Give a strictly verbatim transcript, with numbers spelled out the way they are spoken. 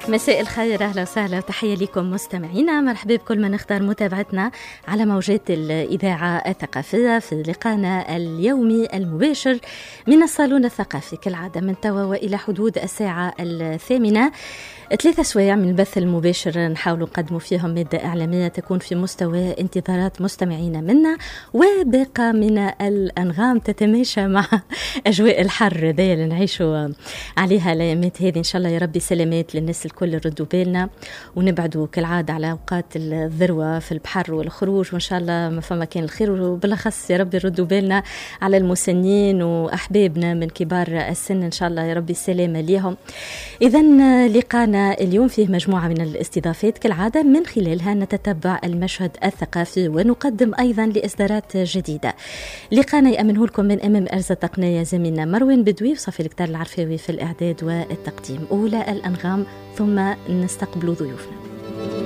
مساء الخير، أهلا وسهلا وتحية لكم مستمعينا. مرحبا بكل من اختار متابعتنا على موجات الإذاعة الثقافية في لقاءنا اليومي المباشر من الصالون الثقافي كالعادة من توا وإلى حدود الساعة الثامنة. ثلاثة سوايع من البث المباشر نحاول نقدم فيهم مادة إعلامية تكون في مستوى انتظارات مستمعينا منا، وباقة من الأنغام تتماشى مع أجواء الحر ذي اللي نعيشوا عليها الأيامات هذه. إن شاء الله يا ربي سلامات للناس الكل، ردوا بالنا ونبعدوا كالعادة على أوقات الذروة في البحر والخروج، وإن شاء الله ما فما كان الخير. وبالأخص يا ربي ردوا بالنا على المسنين وأحبابنا من كبار السن، إن شاء الله يا ربي السلامة ليهم. إذن لقانا اليوم فيه مجموعة من الاستضافات كالعادة من خلالها نتتبع المشهد الثقافي ونقدم أيضا لإصدارات جديدة. لقانا يأمنه لكم من أمام أرز التقنية زميلنا مروان بدوي وصفي الكتار العرفاوي في الإعداد والتقديم. أولى الأنغام ثم نستقبل ضيوفنا.